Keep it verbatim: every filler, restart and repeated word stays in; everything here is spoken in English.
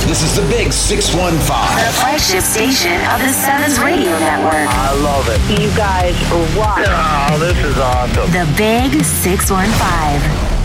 This is the Big six one five. The flagship station of the Sevens Radio Network. I love it. You guys rock. Oh, this is awesome. The Big six one five.